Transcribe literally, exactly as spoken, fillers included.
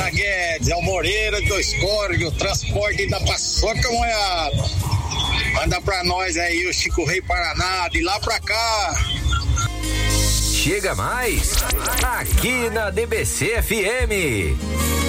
Guedes, é o Moreira de Dois Córregos, o transporte da paçoca moiada. Manda pra nós aí o Chico Rei Paraná, de lá pra cá. Chega mais aqui na D B C F M.